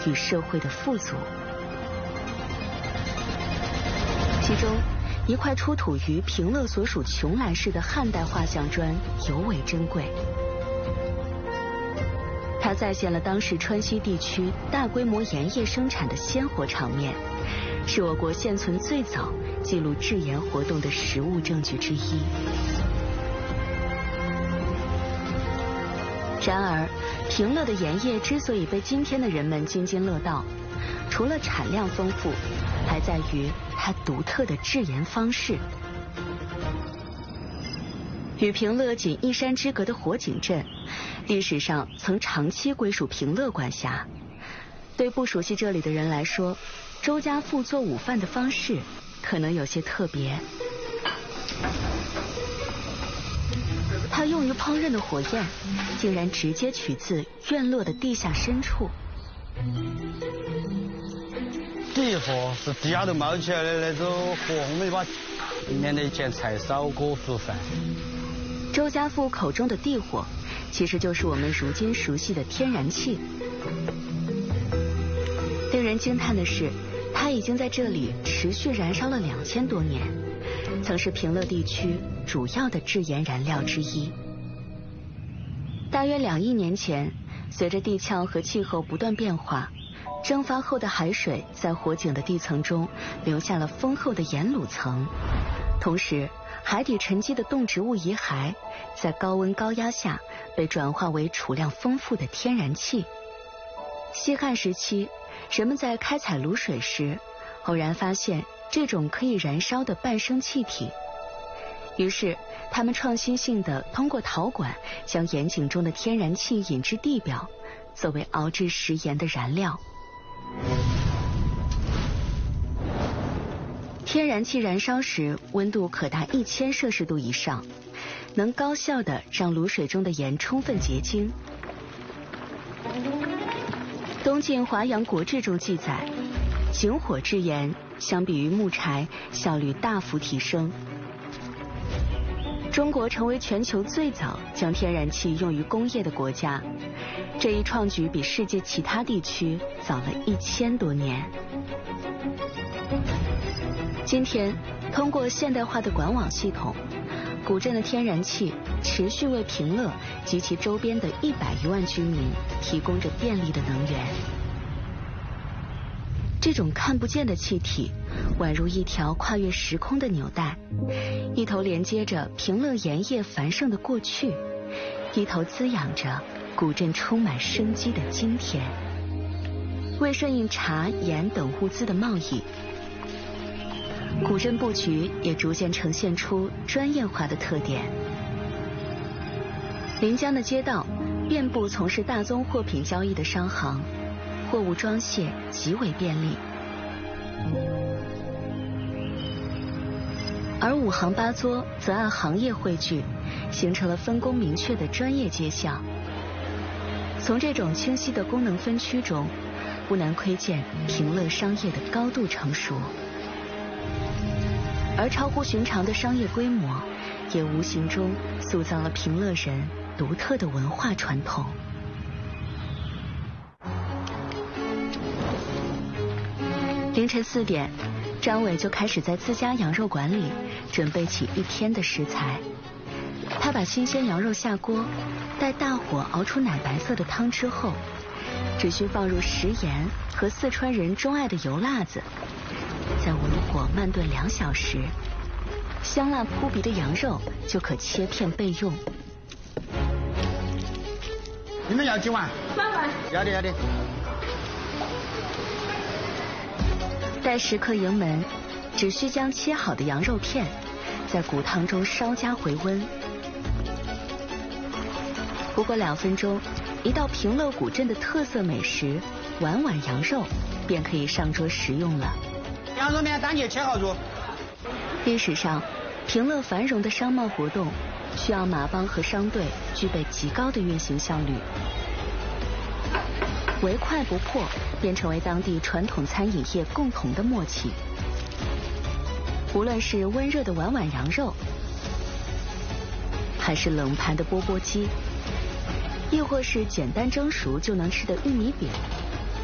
与社会的富足。其中，一块出土于平乐所属邛崃市的汉代画像砖尤为珍贵。它再现了当时川西地区大规模盐业生产的鲜活场面，是我国现存最早记录制盐活动的实物证据之一。然而，平乐的盐业之所以被今天的人们津津乐道，除了产量丰富，还在于它独特的制盐方式。与平乐仅一山之隔的火井镇，历史上曾长期归属平乐管辖。对不熟悉这里的人来说，周家富做午饭的方式可能有些特别。它用于烹饪的火焰，竟然直接取自院落的地下深处。 地火是地下头冒起来的那种火，我们把里面的咸菜烧锅煮饭。 周家富口中的地火，其实就是我们如今熟悉的天然气。令人惊叹的是，它已经在这里持续燃烧了2000多年，曾是平乐地区主要的制盐燃料之一。大约2亿年前，随着地壳和气候不断变化，蒸发后的海水在火井的地层中留下了丰厚的盐卤层，同时海底沉积的动植物遗骸在高温高压下被转化为储量丰富的天然气。西汉时期，人们在开采卤水时，偶然发现这种可以燃烧的半生气体，于是他们创新性地通过陶管将盐井中的天然气引至地表，作为熬制食盐的燃料。天然气燃烧时温度可达1000摄氏度以上，能高效地让卤水中的盐充分结晶。东晋华阳国志中记载，井火制盐相比于木柴效率大幅提升。中国成为全球最早将天然气用于工业的国家，这一创举比世界其他地区早了1000多年。今天，通过现代化的管网系统，古镇的天然气持续为平乐及其周边的100余万居民提供着便利的能源。这种看不见的气体，宛如一条跨越时空的纽带，一头连接着平乐盐业繁盛的过去，一头滋养着古镇充满生机的今天。为顺应茶、盐等物资的贸易，古镇布局也逐渐呈现出专业化的特点。临江的街道遍布从事大宗货品交易的商行，货物装卸极为便利。而5行8作则按行业汇聚，形成了分工明确的专业街巷。从这种清晰的功能分区中，不难窥见平乐商业的高度成熟。而超乎寻常的商业规模，也无形中塑造了平乐人独特的文化传统。凌晨4点，张伟就开始在自家羊肉馆里准备起一天的食材。他把新鲜羊肉下锅，待大火熬出奶白色的汤之后，只需放入食盐和四川人钟爱的油辣子，在文火慢炖2小时，香辣扑鼻的羊肉就可切片备用。 你们要几碗？3碗。要的要的。 待食客盈门，只需将切好的羊肉片在骨汤中稍加回温。不过2分钟，一道平乐古镇的特色美食碗碗羊肉便可以上桌食用了。 羊肉面单节切好煮。 历史上，平乐繁荣的商贸活动需要马帮和商队具备极高的运行效率。唯快不破便成为当地传统餐饮业共同的默契。无论是温热的碗碗羊肉，还是冷盘的钵钵鸡，亦或是简单蒸熟就能吃的玉米饼，